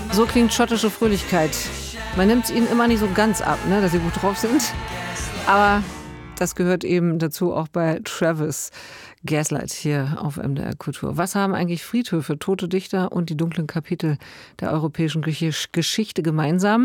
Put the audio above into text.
So klingt schottische Fröhlichkeit. Man nimmt es ihnen immer nicht so ganz ab, ne, dass sie gut drauf sind. Aber das gehört eben dazu auch bei Travis Gaslight hier auf MDR Kultur. Was haben eigentlich Friedhöfe, tote Dichter und die dunklen Kapitel der europäischen Geschichte gemeinsam?